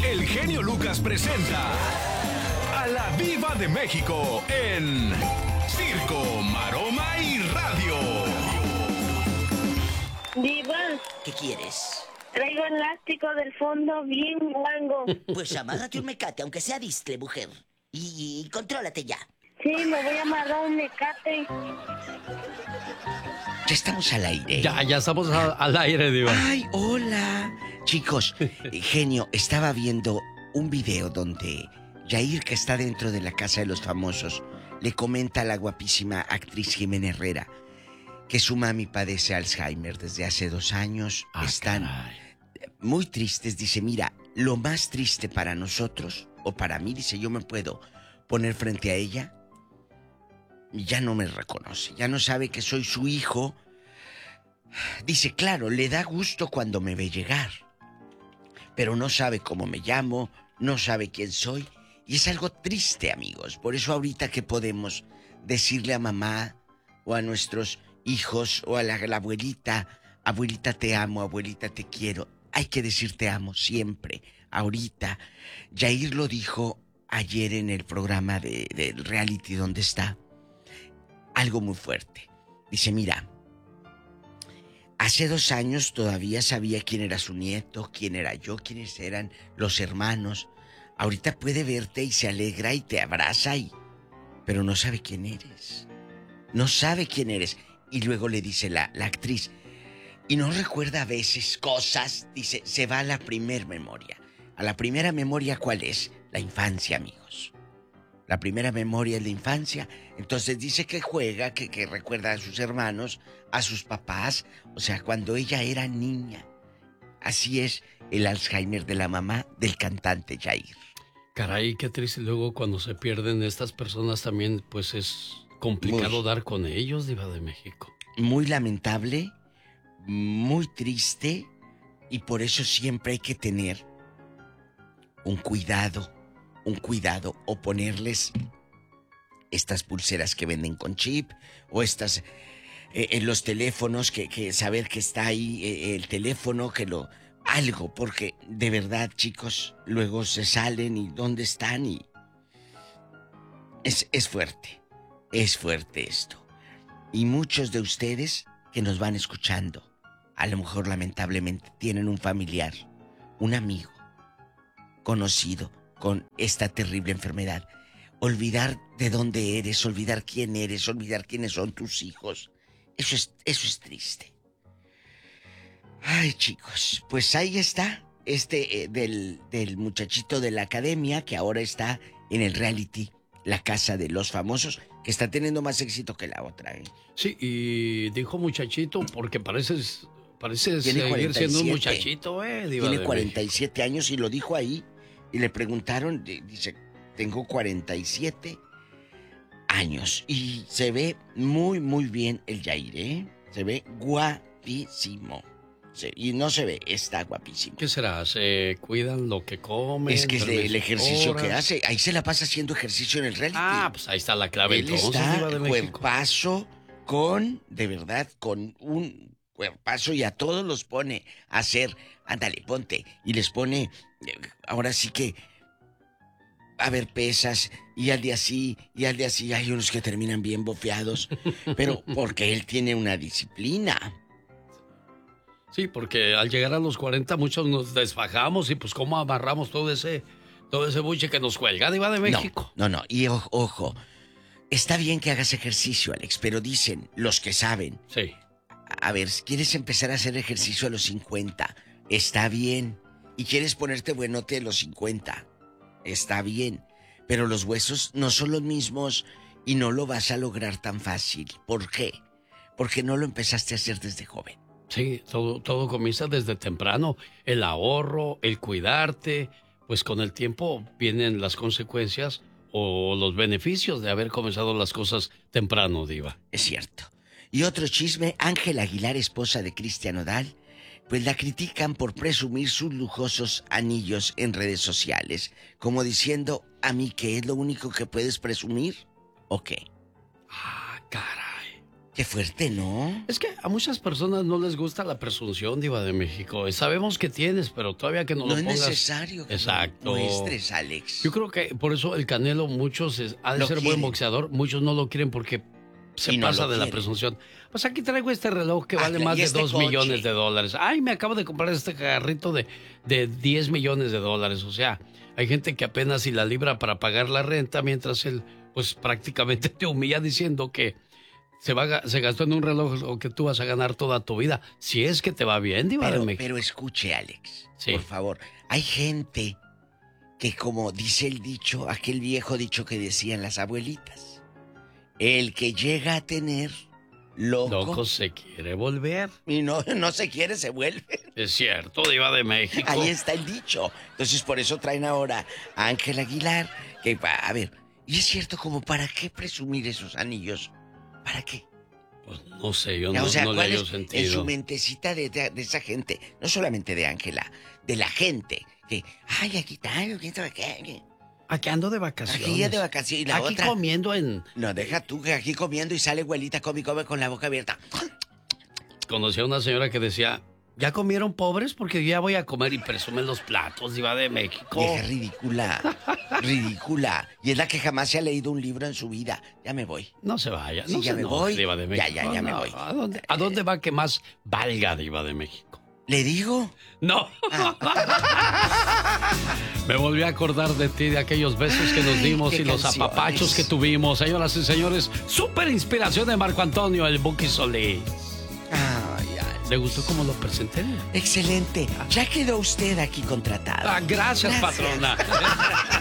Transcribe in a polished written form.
el genio Lucas presenta a la Diva de México en Circo, Maroma y Radio. Diva, ¿Qué quieres? traigo elástico del fondo bien guango. Pues amárrate un mecate, aunque sea distre, mujer. Y contrólate ya. Sí, me voy a amarrar un mecate. Ya estamos al aire. Ya estamos al aire, Diva. Ay, hola. Chicos, genio, estaba viendo un video donde Yair, que está dentro de la casa de los famosos, le comenta a la guapísima actriz Jimena Herrera que su mami padece Alzheimer desde hace 2 años. Están muy tristes. Dice, mira, lo más triste para nosotros, o para mí, dice, yo me puedo poner frente a ella y ya no me reconoce, ya no sabe que soy su hijo. Dice, claro, le da gusto cuando me ve llegar, pero no sabe cómo me llamo, no sabe quién soy. Y es algo triste, amigos. Por eso ahorita que podemos decirle a mamá o a nuestros hijos o a la abuelita, abuelita te amo, abuelita te quiero, hay que decir te amo siempre, ahorita. Yair lo dijo ayer en el programa del reality donde está. Algo muy fuerte. Dice, mira, hace 2 años todavía sabía quién era su nieto, quién era yo, quiénes eran los hermanos. Ahorita puede verte y se alegra y te abraza pero no sabe quién eres. No sabe quién eres. Y luego le dice la actriz, y no recuerda a veces cosas. Dice, se va a la primer memoria. ¿A la primera memoria cuál es? La infancia, amigos. La primera memoria es la infancia. Entonces dice que juega, que recuerda a sus hermanos, a sus papás. O sea, cuando ella era niña. Así es el Alzheimer de la mamá del cantante Yair. Caray, qué triste. Luego cuando se pierden estas personas también, pues es complicado dar con ellos, Diva de México. Muy lamentable, muy triste. Y por eso siempre hay que tener un cuidado, o ponerles estas pulseras que venden con chip, o estas en los teléfonos, que saber que está ahí el teléfono, algo, porque de verdad, chicos, luego se salen y dónde están y es fuerte esto. Y muchos de ustedes que nos van escuchando, a lo mejor lamentablemente tienen un familiar, un amigo, conocido con esta terrible enfermedad. Olvidar de dónde eres, olvidar quién eres, olvidar quiénes son tus hijos. Eso es triste. Ay, chicos, pues ahí está del muchachito de la academia que ahora está en el reality La Casa de los Famosos, que está teniendo más éxito que la otra, ¿eh? Sí, y dijo muchachito porque parece seguir 47. siendo un muchachito, Diva. Tiene 47 años y lo dijo ahí. Y le preguntaron, dice, tengo 47 años. Y se ve muy, muy bien el Yair, ¿eh? Se ve guapísimo. Y no se ve, está guapísimo. ¿Qué será? ¿Se cuidan lo que comen? Es que es el ejercicio que hace. Ahí se la pasa haciendo ejercicio en el reality. Ah, pues ahí está la clave. Él entonces, está Diva de México. cuerpazo de verdad, con un cuerpazo, y a todos los pone a hacer, ándale, ponte, y les pone, ahora sí que, a ver, pesas, y al día sí, hay unos que terminan bien bofeados, pero porque él tiene una disciplina. Sí, porque al llegar a los 40 muchos nos desfajamos y pues cómo amarramos todo ese buche que nos cuelga, Diva de México. No, y ojo, está bien que hagas ejercicio, Alex, pero dicen los que saben. Sí. A ver, si quieres empezar a hacer ejercicio a los 50, está bien. Y quieres ponerte buenote a los 50, está bien. Pero los huesos no son los mismos y no lo vas a lograr tan fácil. ¿Por qué? Porque no lo empezaste a hacer desde joven. Sí, todo comienza desde temprano. El ahorro, el cuidarte, pues con el tiempo vienen las consecuencias o los beneficios de haber comenzado las cosas temprano, Diva. Es cierto. Y otro chisme, Ángela Aguilar, esposa de Cristian Nodal, pues la critican por presumir sus lujosos anillos en redes sociales, como diciendo, ¿a mí qué es lo único que puedes presumir? ¿O qué? Ah, caray. Qué fuerte, ¿no? Es que a muchas personas no les gusta la presunción, Diva de México. Sabemos que tienes, pero todavía que no lo pongas... No es necesario que Exacto. muestres, Alex. Yo creo que por eso el Canelo, muchos, ha de Lo ser quieren. buen boxeador, muchos no lo quieren porque se Y no pasa lo de la quieren. presunción. Pues aquí traigo este reloj que vale y más de este 2 coche. millones de dólares. Ay, me acabo de comprar este carrito de 10 millones de dólares. O sea, hay gente que apenas si la libra para pagar la renta, mientras él, pues prácticamente te humilla diciendo que se gastó en un reloj o que tú vas a ganar toda tu vida. Si es que te va bien, Diva de México. Pero escuche, Alex, Sí. por favor. Hay gente que, como dice el dicho, aquel viejo dicho que decían las abuelitas, el que llega a tener Loco se quiere volver. y no se quiere, se vuelve. Es cierto, Diva de México. Ahí está el dicho. Entonces, por eso traen ahora a Ángel Aguilar, que, a ver, y es cierto, como para qué presumir esos anillos. ¿Para qué? Pues no sé, yo O no, sea, no le ¿cuál hallo es en su sentido. mentecita de esa gente? No solamente de Ángela, de la gente. Que, ay, aquí está, quién sabe qué. Aquí ando de vacaciones. Aquí ya de vacaciones. Y la Aquí otra, comiendo no, deja tú que aquí comiendo y sale abuelita, come con la boca abierta. Conocí a una señora que decía, ¿ya comieron pobres? Porque yo ya voy a comer y presumen los platos, Diva de México. Vieja ridícula, ridícula. Y es la que jamás se ha leído un libro en su vida. Ya me voy. No se vaya, Sí, no ya se me enoje, voy. Diva de México. Ya me voy. ¿A dónde va que más valga, Diva de México? ¿Le digo? No. Me volví a acordar de ti, de aquellos besos que nos dimos qué y los canciones. apapachos que tuvimos. Señoras y señores, súper inspiración de Marco Antonio, el Buki Solís. Ay, ¿Le gustó cómo lo presenté? excelente. Ya quedó usted aquí contratado. Gracias, patrona.